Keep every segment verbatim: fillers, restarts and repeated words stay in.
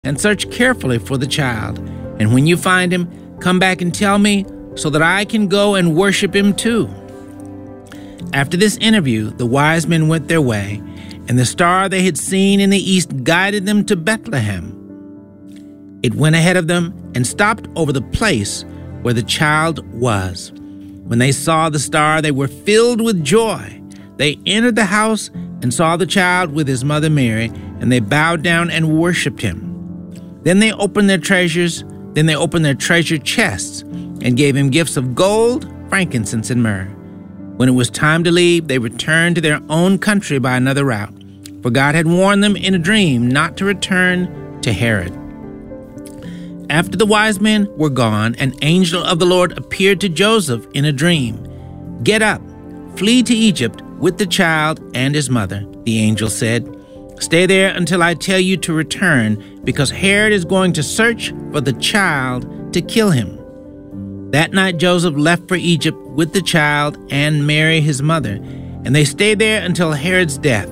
and search carefully for the child. And when you find him, come back and tell me so that I can go and worship him too." After this interview, the wise men went their way, and the star they had seen in the east guided them to Bethlehem. It went ahead of them and stopped over the place where the child was. When they saw the star, they were filled with joy. They entered the house and saw the child with his mother Mary, and they bowed down and worshipped him. Then they opened their treasures, then they opened their treasure chests and gave him gifts of gold, frankincense, and myrrh. When it was time to leave, they returned to their own country by another route, for God had warned them in a dream not to return to Herod. After the wise men were gone, an angel of the Lord appeared to Joseph in a dream. "Get up, flee to Egypt with the child and his mother," the angel said. "Stay there until I tell you to return, because Herod is going to search for the child to kill him." That night Joseph left for Egypt with the child and Mary his mother, and they stayed there until Herod's death.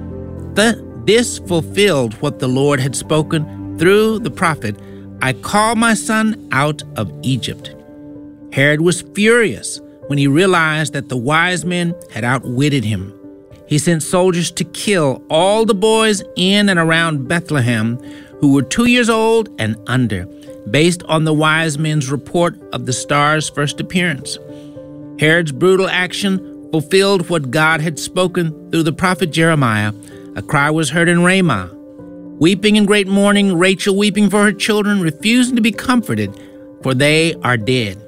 The, this fulfilled what the Lord had spoken through the prophet, "I call my son out of Egypt." Herod was furious when he realized that the wise men had outwitted him. He sent soldiers to kill all the boys in and around Bethlehem who were two years old and under, based on the wise men's report of the star's first appearance. Herod's brutal action fulfilled what God had spoken through the prophet Jeremiah. A cry was heard in Ramah, weeping in great mourning, Rachel weeping for her children, refusing to be comforted, for they are dead.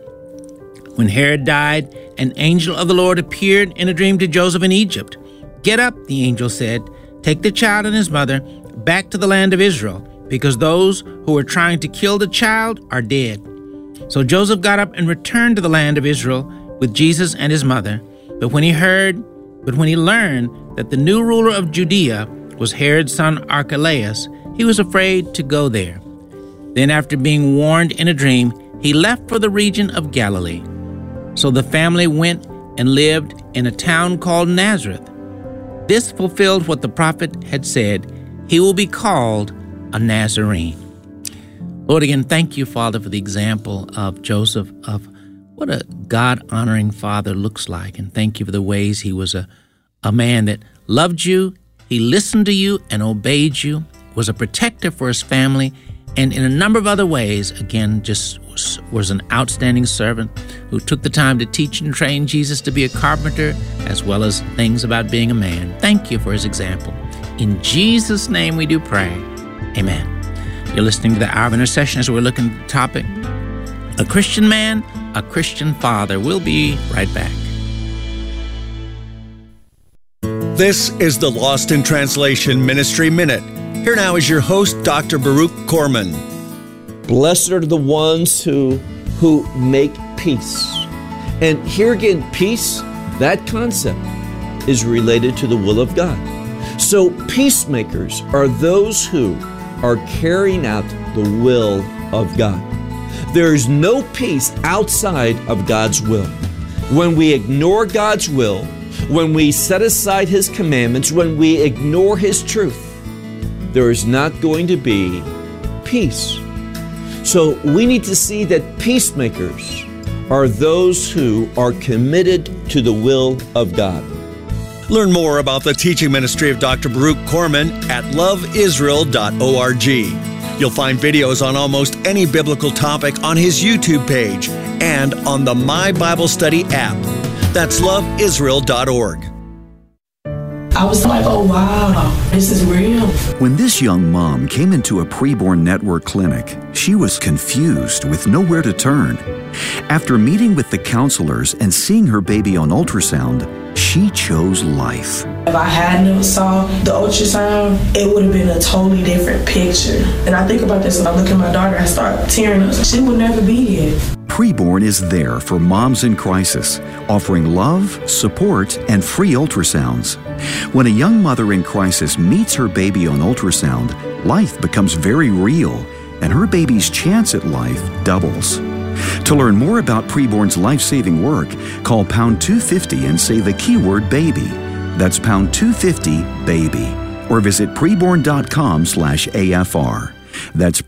When Herod died, an angel of the Lord appeared in a dream to Joseph in Egypt. "Get up," the angel said, "take the child and his mother back to the land of Israel, because those who are trying to kill the child are dead." So Joseph got up and returned to the land of Israel with Jesus and his mother. But when he heard, but when he learned that the new ruler of Judea was Herod's son Archelaus, he was afraid to go there. Then, after being warned in a dream, he left for the region of Galilee. So the family went and lived in a town called Nazareth. This fulfilled what the prophet had said, "He will be called a Nazarene." Lord, again, thank you, Father, for the example of Joseph, of what a God-honoring father looks like. And thank you for the ways he was a, a man that loved you, he listened to you and obeyed you, was a protector for his family, and in a number of other ways, again, just was, was an outstanding servant who took the time to teach and train Jesus to be a carpenter, as well as things about being a man. Thank you for his example. In Jesus' name we do pray. Amen. You're listening to the Hour of Intercession as we're looking at the topic, a Christian man, a Christian father. We'll be right back. This is the Lost in Translation Ministry Minute. Here now is your host, Doctor Baruch Korman. Blessed are the ones who, who make peace. And here again, peace, that concept is related to the will of God. So peacemakers are those who are carrying out the will of God. There is no peace outside of God's will. When we ignore God's will, when we set aside His commandments, when we ignore His truth, there is not going to be peace. So we need to see that peacemakers are those who are committed to the will of God. Learn more about the teaching ministry of Doctor Baruch Korman at love israel dot org. You'll find videos on almost any biblical topic on his YouTube page and on the My Bible Study app. That's love israel dot org. I was like, oh, wow, this is real. When this young mom came into a preborn network clinic, she was confused with nowhere to turn. After meeting with the counselors and seeing her baby on ultrasound, she chose life. If I had never saw the ultrasound, it would have been a totally different picture. And I think about this when I look at my daughter, I start tearing up. She would never be here. Preborn is there for moms in crisis, offering love, support, and free ultrasounds. When a young mother in crisis meets her baby on ultrasound, life becomes very real, and her baby's chance at life doubles. To learn more about Preborn's life-saving work, call pound two fifty and say the keyword baby. That's pound two fifty, baby. Or visit preborn dot com slash A F R. That's